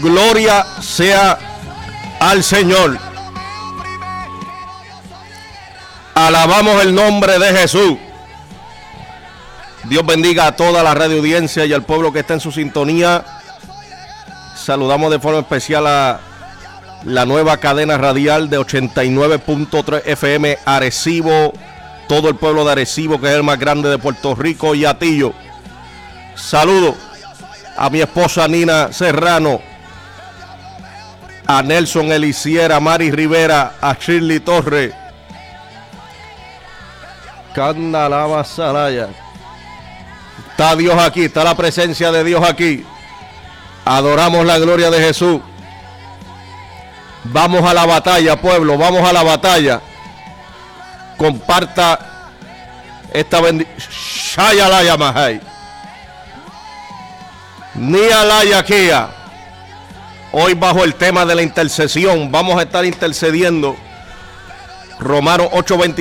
Gloria sea al Señor. Alabamos el nombre de Jesús. Dios bendiga a toda la radio audiencia y al pueblo que está en su sintonía. Saludamos de forma especial a la nueva cadena radial de 89.3 FM Arecibo, todo el pueblo de Arecibo, que es el más grande de Puerto Rico, y Atillo. Saludo a mi esposa Nina Serrano, a Nelson Eliciera, a Mari Rivera, a Shirley Torres, Candalaba Salaya. Está Dios aquí, está la presencia de Dios aquí. Adoramos la gloria de Jesús. Vamos a la batalla, pueblo, vamos a la batalla. Comparta esta bendición. Shayalaya Mahai. Nialaya Kia. Hoy bajo el tema de la intercesión vamos a estar intercediendo. Romanos 8:20.